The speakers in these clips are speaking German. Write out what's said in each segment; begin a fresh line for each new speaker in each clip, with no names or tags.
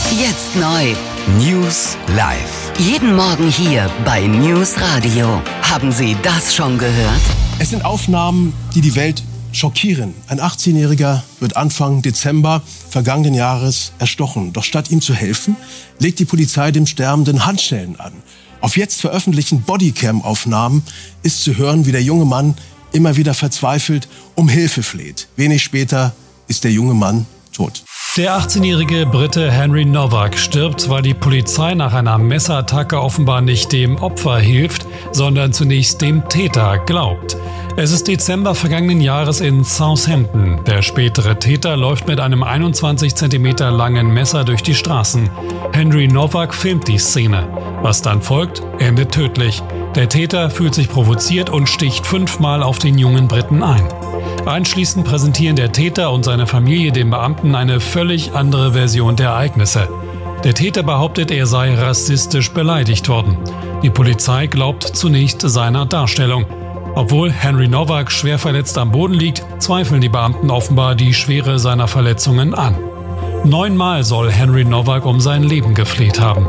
Jetzt neu.
News live.
Jeden Morgen hier bei News Radio. Haben Sie das schon gehört?
Es sind Aufnahmen, die die Welt schockieren. Ein 18-Jähriger wird Anfang Dezember vergangenen Jahres erstochen. Doch statt ihm zu helfen, legt die Polizei dem Sterbenden Handschellen an. Auf jetzt veröffentlichten Bodycam-Aufnahmen ist zu hören, wie der junge Mann immer wieder verzweifelt um Hilfe fleht. Wenig später ist der junge Mann tot.
Der 18-jährige Brite Henry Novak stirbt, weil die Polizei nach einer Messerattacke offenbar nicht dem Opfer hilft, sondern zunächst dem Täter glaubt. Es ist Dezember vergangenen Jahres in Southampton. Der spätere Täter läuft mit einem 21 cm langen Messer durch die Straßen. Henry Novak filmt die Szene. Was dann folgt, endet tödlich. Der Täter fühlt sich provoziert und sticht 5-mal auf den jungen Briten ein. Anschließend präsentieren der Täter und seine Familie dem Beamten eine völlig andere Version der Ereignisse. Der Täter behauptet, er sei rassistisch beleidigt worden. Die Polizei glaubt zunächst seiner Darstellung. Obwohl Henry Novak schwer verletzt am Boden liegt, zweifeln die Beamten offenbar die Schwere seiner Verletzungen an. 9-mal soll Henry Novak um sein Leben gefleht haben.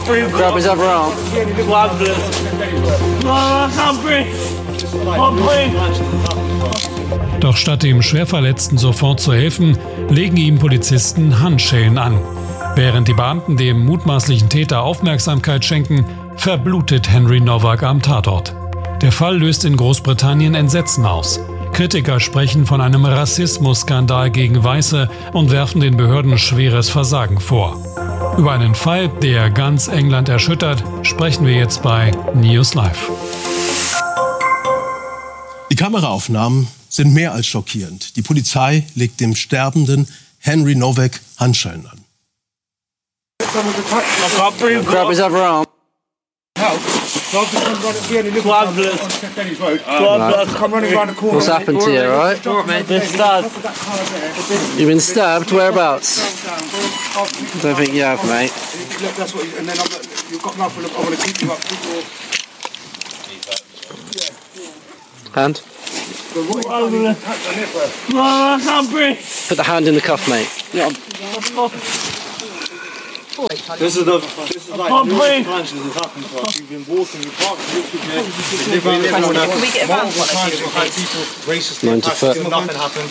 Doch statt dem Schwerverletzten sofort zu helfen, legen ihm Polizisten Handschellen an. Während die Beamten dem mutmaßlichen Täter Aufmerksamkeit schenken, verblutet Henry Novak am Tatort. Der Fall löst in Großbritannien Entsetzen aus. Kritiker sprechen von einem Rassismusskandal gegen Weiße und werfen den Behörden schweres Versagen vor. Über einen Fall, der ganz England erschüttert, sprechen wir jetzt bei News Live.
Die Kameraaufnahmen sind mehr als schockierend. Die Polizei legt dem sterbenden Henry Novak Handschellen an.
Grab his other arm. What's happened to you, right? You've been stabbed? Whereabouts? I don't think you have, mate. Hand? Put the hand in the cuff, mate.
This is like times this has happened to us. We've been walking, we parked
Can we get a van?
we've had people racistly attacked us, nothing happened.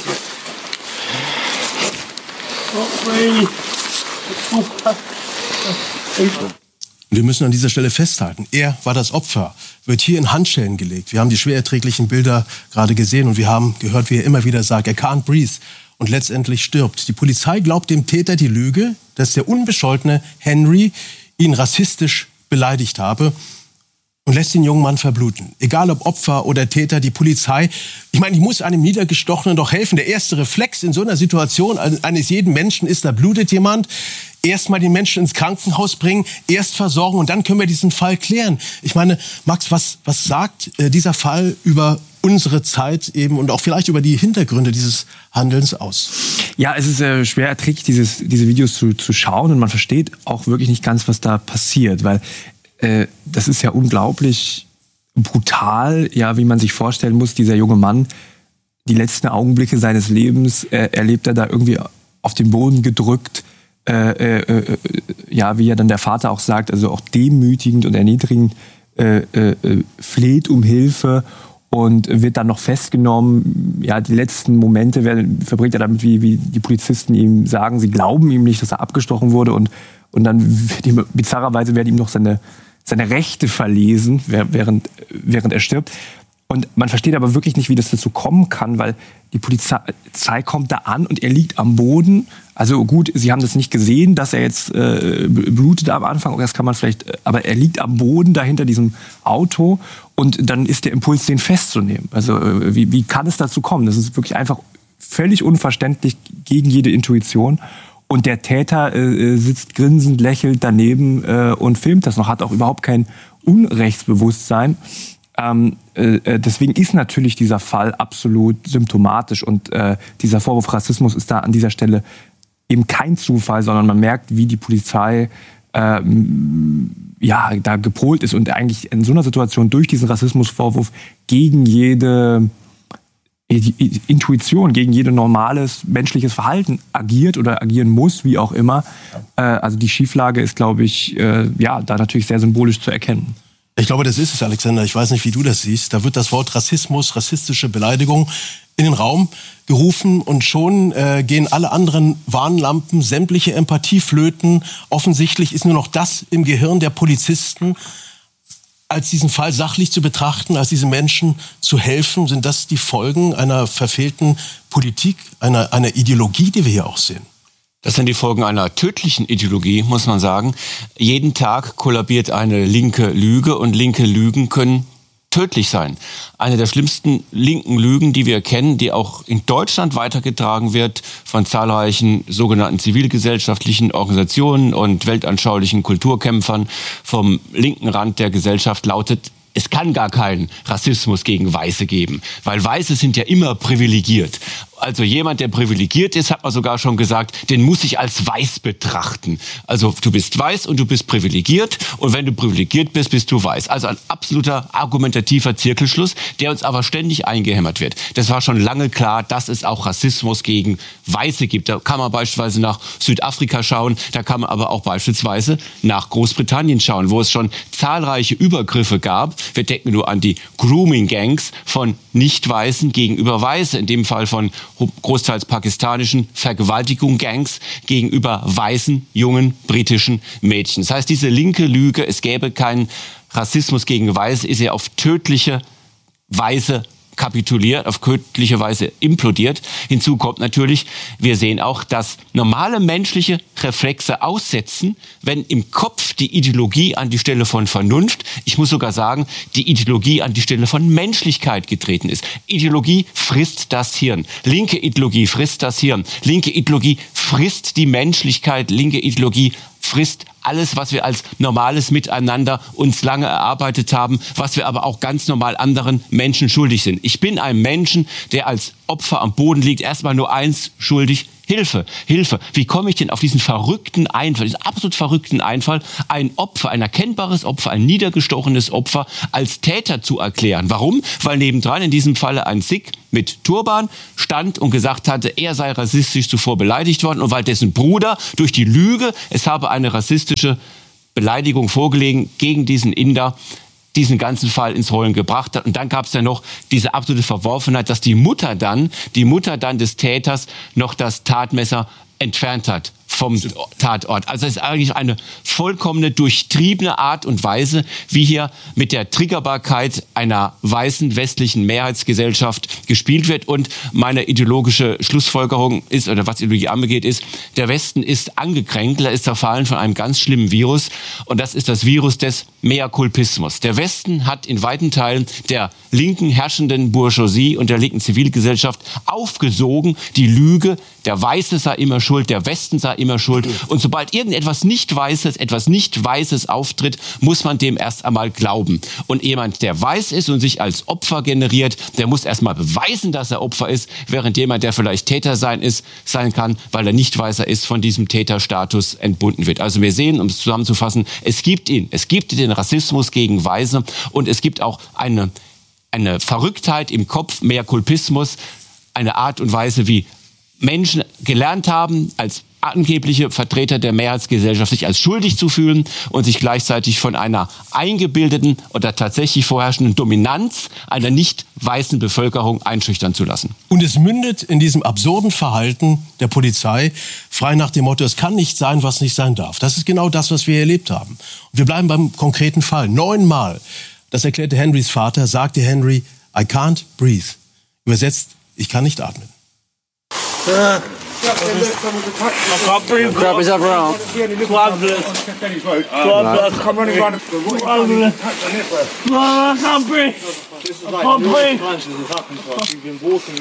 Wir müssen an dieser Stelle festhalten, er war das Opfer, wird hier in Handschellen gelegt. Wir haben die schwer erträglichen Bilder gerade gesehen und wir haben gehört, wie er immer wieder sagt, er can't breathe und letztendlich stirbt. Die Polizei glaubt dem Täter die Lüge, dass der unbescholtene Henry ihn rassistisch beleidigt habe und lässt den jungen Mann verbluten. Egal ob Opfer oder Täter, die Polizei, ich meine, die muss einem Niedergestochenen doch helfen. Der erste Reflex in so einer Situation eines jeden Menschen ist, da blutet jemand. Erst mal den Menschen ins Krankenhaus bringen, erst versorgen und dann können wir diesen Fall klären. Ich meine, Max, was sagt dieser Fall über unsere Zeit eben und auch vielleicht über die Hintergründe dieses Handelns aus?
Ja, es ist schwer erträglich, diese Videos zu schauen und man versteht auch wirklich nicht ganz, was da passiert, weil das ist ja unglaublich brutal, ja, wie man sich vorstellen muss, dieser junge Mann, die letzten Augenblicke seines Lebens erlebt er da irgendwie auf den Boden gedrückt, ja, wie ja dann der Vater auch sagt, also auch demütigend und erniedrigend fleht um Hilfe und wird dann noch festgenommen. Ja, die letzten Momente verbringt er damit, wie die Polizisten ihm sagen, sie glauben ihm nicht, dass er abgestochen wurde und dann wird ihm, bizarrerweise werden ihm noch seine Rechte verlesen, während er stirbt. Und man versteht aber wirklich nicht, wie das dazu kommen kann, weil die Polizei kommt da an und er liegt am Boden. Also gut, sie haben das nicht gesehen, dass er jetzt blutet am Anfang. Das kann man vielleicht, aber er liegt am Boden da hinter diesem Auto und dann ist der Impuls, den festzunehmen. Also wie kann es dazu kommen? Das ist wirklich einfach völlig unverständlich gegen jede Intuition. Und der Täter sitzt grinsend, lächelt daneben und filmt das noch, hat auch überhaupt kein Unrechtsbewusstsein. Deswegen ist natürlich dieser Fall absolut symptomatisch und dieser Vorwurf Rassismus ist da an dieser Stelle eben kein Zufall, sondern man merkt, wie die Polizei da gepolt ist und eigentlich in so einer Situation durch diesen Rassismusvorwurf gegen jede die Intuition gegen jedes normales menschliches Verhalten agiert oder agieren muss, wie auch immer. Also die Schieflage ist, glaube ich, da natürlich sehr symbolisch zu erkennen.
Ich glaube, das ist es, Alexander. Ich weiß nicht, wie du das siehst. Da wird das Wort Rassismus, rassistische Beleidigung in den Raum gerufen und schon gehen alle anderen Warnlampen, sämtliche Empathie flöten. Offensichtlich ist nur noch das im Gehirn der Polizisten, als diesen Fall sachlich zu betrachten, als diesen Menschen zu helfen. Sind das die Folgen einer verfehlten Politik, einer Ideologie, die wir hier auch sehen?
Das sind die Folgen einer tödlichen Ideologie, muss man sagen. Jeden Tag kollabiert eine linke Lüge und linke Lügen können tödlich sein. Eine der schlimmsten linken Lügen, die wir kennen, die auch in Deutschland weitergetragen wird von zahlreichen sogenannten zivilgesellschaftlichen Organisationen und weltanschaulichen Kulturkämpfern vom linken Rand der Gesellschaft, lautet: Es kann gar keinen Rassismus gegen Weiße geben, weil Weiße sind ja immer privilegiert. Also jemand, der privilegiert ist, hat man sogar schon gesagt, den muss ich als weiß betrachten. Also du bist weiß und du bist privilegiert und wenn du privilegiert bist, bist du weiß. Also ein absoluter argumentativer Zirkelschluss, der uns aber ständig eingehämmert wird. Das war schon lange klar, dass es auch Rassismus gegen Weiße gibt. Da kann man beispielsweise nach Südafrika schauen, da kann man aber auch beispielsweise nach Großbritannien schauen, wo es schon zahlreiche Übergriffe gab. Wir denken nur an die Grooming-Gangs von Nicht-Weißen gegenüber Weiße, in dem Fall von großteils pakistanischen Vergewaltigung-Gangs gegenüber weißen, jungen, britischen Mädchen. Das heißt, diese linke Lüge, es gäbe keinen Rassismus gegen Weiße, ist ja auf tödliche Weise kapituliert, auf tödliche Weise implodiert. Hinzu kommt natürlich, wir sehen auch, dass normale menschliche Reflexe aussetzen, wenn im Kopf die Ideologie an die Stelle von Vernunft, ich muss sogar sagen, die Ideologie an die Stelle von Menschlichkeit getreten ist. Ideologie frisst das Hirn. Linke Ideologie frisst das Hirn. Linke Ideologie frisst die Menschlichkeit. Linke Ideologie frisst alles, was wir als normales Miteinander uns lange erarbeitet haben, was wir aber auch ganz normal anderen Menschen schuldig sind. Ich bin einem Menschen, der als Opfer am Boden liegt, erstmal nur eins schuldig: Hilfe, Hilfe. Wie komme ich denn auf diesen verrückten Einfall, diesen absolut verrückten Einfall, ein Opfer, ein erkennbares Opfer, ein niedergestochenes Opfer als Täter zu erklären? Warum? Weil nebendran in diesem Falle ein Sikh mit Turban stand und gesagt hatte, er sei rassistisch zuvor beleidigt worden und weil dessen Bruder durch die Lüge, es habe eine rassistische Beleidigung vorgelegen gegen diesen Inder, diesen ganzen Fall ins Rollen gebracht hat. Und dann gab es ja noch diese absolute Verworfenheit, dass die Mutter dann des Täters noch das Tatmesser entfernt hat vom Tatort. Also es ist eigentlich eine vollkommene, durchtriebene Art und Weise, wie hier mit der Triggerbarkeit einer weißen westlichen Mehrheitsgesellschaft gespielt wird. Und meine ideologische Schlussfolgerung ist, oder was Ideologie angeht, ist, der Westen ist angekränkelt, er ist zerfallen von einem ganz schlimmen Virus. Und das ist das Virus des Mea-Culpismus. Der Westen hat in weiten Teilen der linken herrschenden Bourgeoisie und der linken Zivilgesellschaft aufgesogen, die Lüge, der Weiße sei immer schuld, der Westen sei immer schuld. Und sobald irgendetwas etwas Nicht-Weißes auftritt, muss man dem erst einmal glauben. Und jemand, der weiß ist und sich als Opfer generiert, der muss erst mal beweisen, dass er Opfer ist, während jemand, der vielleicht Täter sein kann, weil er Nicht-Weißer ist, von diesem Täterstatus entbunden wird. Also wir sehen, um es zusammenzufassen, es gibt den Rassismus gegen Weiße und es gibt auch eine Verrücktheit im Kopf, Mea-Culpismus, eine Art und Weise, wie Menschen gelernt haben, als angebliche Vertreter der Mehrheitsgesellschaft sich als schuldig zu fühlen und sich gleichzeitig von einer eingebildeten oder tatsächlich vorherrschenden Dominanz einer nicht weißen Bevölkerung einschüchtern zu lassen.
Und es mündet in diesem absurden Verhalten der Polizei, frei nach dem Motto, es kann nicht sein, was nicht sein darf. Das ist genau das, was wir erlebt haben. Und wir bleiben beim konkreten Fall. 9-mal, das erklärte Henrys Vater, sagte Henry, I can't breathe. Übersetzt, ich kann nicht atmen.
Grab his other arm.
Come running around. I can't breathe. I can't breathe. You've been walking.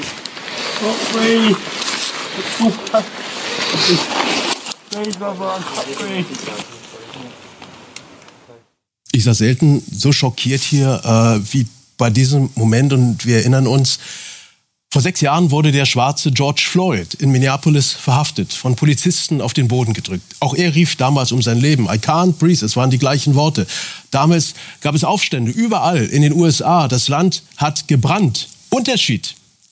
Ich sah selten so schockiert hier wie bei diesem Moment und wir erinnern uns, vor 6 Jahren wurde der schwarze George Floyd in Minneapolis verhaftet, von Polizisten auf den Boden gedrückt. Auch er rief damals um sein Leben. I can't breathe, es waren die gleichen Worte. Damals gab es Aufstände überall in den USA. Das Land hat gebrannt. Unterschied: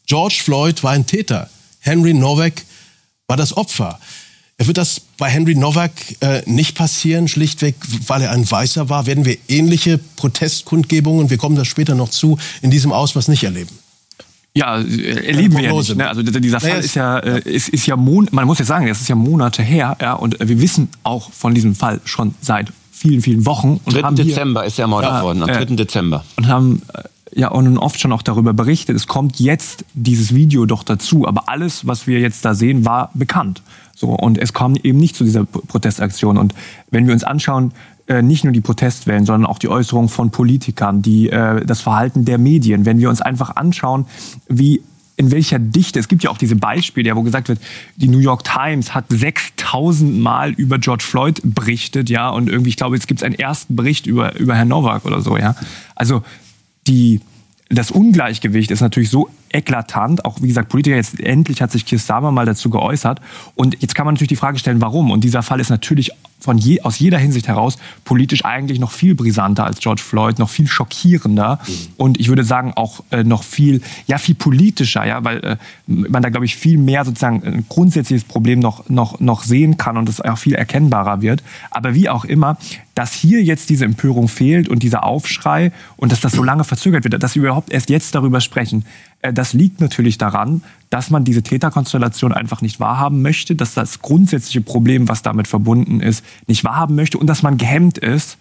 George Floyd war ein Täter. Henry Nowak war das Opfer. Wird das bei Henry Nowak nicht passieren, schlichtweg, weil er ein Weißer war? Werden wir ähnliche Protestkundgebungen, wir kommen da später noch zu, in diesem Ausmaß nicht erleben?
Ja, erleben wir ja nicht. Ne? Also dieser Fall ist ja man muss ja sagen, das ist ja Monate her, ja, und wir wissen auch von diesem Fall schon seit vielen, vielen Wochen. Und
3. Dezember ist er ermordet worden, am 3. Dezember.
Und haben und oft schon auch darüber berichtet, es kommt jetzt dieses Video doch dazu, aber alles, was wir jetzt da sehen, war bekannt. So, und es kam eben nicht zu dieser Protestaktion. Und wenn wir uns anschauen, nicht nur die Protestwellen, sondern auch die Äußerungen von Politikern, das Verhalten der Medien, wenn wir uns einfach anschauen, in welcher Dichte, es gibt ja auch diese Beispiele, wo gesagt wird, die New York Times hat 6.000 Mal über George Floyd berichtet, ja, und irgendwie, ich glaube, jetzt gibt es einen ersten Bericht über Herrn Nowak oder so, ja. Also das Ungleichgewicht ist natürlich so eklatant, auch wie gesagt, Politiker, jetzt endlich hat sich Keir Starmer mal dazu geäußert, und jetzt kann man natürlich die Frage stellen, warum, und dieser Fall ist natürlich aus jeder Hinsicht heraus politisch eigentlich noch viel brisanter als George Floyd, noch viel schockierender und ich würde sagen auch noch viel politischer, ja, weil man da, glaube ich, viel mehr sozusagen ein grundsätzliches Problem noch sehen kann und es auch viel erkennbarer wird. Aber wie auch immer, dass hier jetzt diese Empörung fehlt und dieser Aufschrei und dass das so lange verzögert wird, dass wir überhaupt erst jetzt darüber sprechen, das liegt natürlich daran, dass man diese Täterkonstellation einfach nicht wahrhaben möchte, dass das grundsätzliche Problem, was damit verbunden ist, nicht wahrhaben möchte und dass man gehemmt ist,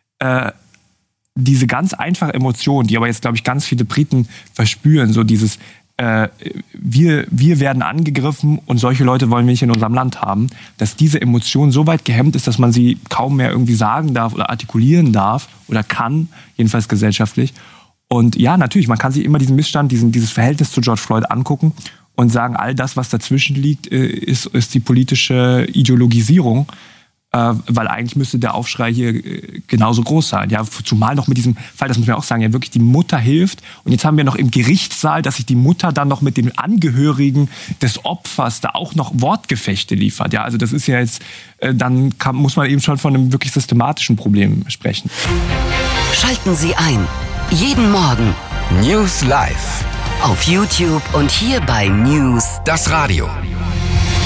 diese ganz einfache Emotion, die aber jetzt, glaube ich, ganz viele Briten verspüren, so dieses wir werden angegriffen und solche Leute wollen wir nicht in unserem Land haben, dass diese Emotion so weit gehemmt ist, dass man sie kaum mehr irgendwie sagen darf oder artikulieren darf oder kann, jedenfalls gesellschaftlich. Und ja, natürlich, man kann sich immer diesen Missstand, dieses Verhältnis zu George Floyd angucken und sagen, all das, was dazwischen liegt, ist die politische Ideologisierung, weil eigentlich müsste der Aufschrei hier genauso groß sein. Ja, zumal noch mit diesem Fall, das muss man auch sagen, ja wirklich die Mutter hilft. Und jetzt haben wir noch im Gerichtssaal, dass sich die Mutter dann noch mit den Angehörigen des Opfers da auch noch Wortgefechte liefert. Ja, also das ist ja jetzt, muss man eben schon von einem wirklich systematischen Problem sprechen.
Schalten Sie ein. Jeden Morgen
News Live.
auf YouTube und hier bei News
Das Radio.